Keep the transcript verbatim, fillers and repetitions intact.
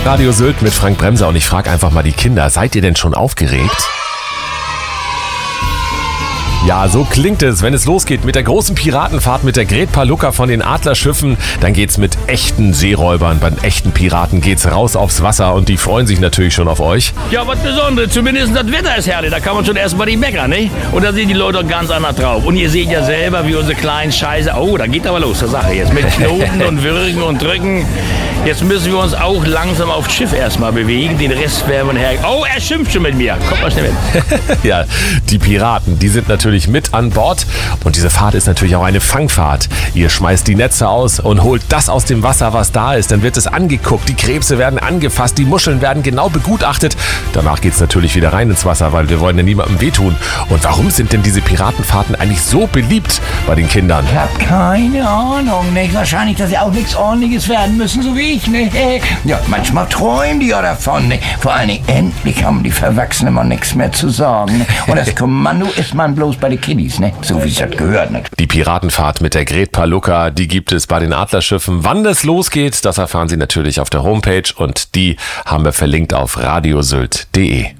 Radio Sylt mit Frank Bremser und ich frage einfach mal die Kinder, seid ihr denn schon aufgeregt? Ja, so klingt es, wenn es losgeht mit der großen Piratenfahrt mit der Gret Palucca von den Adlerschiffen. Dann geht's mit echten Seeräubern, bei echten Piraten geht's raus aufs Wasser und die freuen sich natürlich schon auf euch. Ja, was Besonderes, zumindest das Wetter ist herrlich, da kann man schon erstmal nicht meckern, ne? Und da sind die Leute auch ganz anders drauf. Und ihr seht ja selber, wie unsere kleinen Scheiße, oh, da geht aber los, zur Sache jetzt, mit Knoten und Würgen und Drücken. Jetzt müssen wir uns auch langsam aufs Schiff erstmal bewegen, den Rest werden wir her... Oh, er schimpft schon mit mir, kommt mal schnell mit. Ja, die Piraten, die sind natürlich mit an Bord und diese Fahrt ist natürlich auch eine Fangfahrt. Ihr schmeißt die Netze aus und holt das aus dem Wasser, was da ist. Dann wird es angeguckt, die Krebse werden angefasst, die Muscheln werden genau begutachtet. Danach geht es natürlich wieder rein ins Wasser, weil wir wollen ja niemandem wehtun. Und warum sind denn diese Piratenfahrten eigentlich so beliebt bei den Kindern? Ich hab keine Ahnung, nicht? Wahrscheinlich, dass sie auch nichts Ordentliches werden müssen, so wie ich, ne? Ja, manchmal träumen die ja davon, ne? Vor allen Dingen, endlich haben die Verwachsenen mal nichts mehr zu sagen, ne? Und das Kommando ist man bloß bei den Kiddies, ne? So wie es das gehört, ne? Die Piratenfahrt mit der Gret Palucca, die gibt es bei den Adlerschiffen. Wann das losgeht, das erfahren Sie natürlich auf der Homepage und die haben wir verlinkt auf radiosylt punkt de.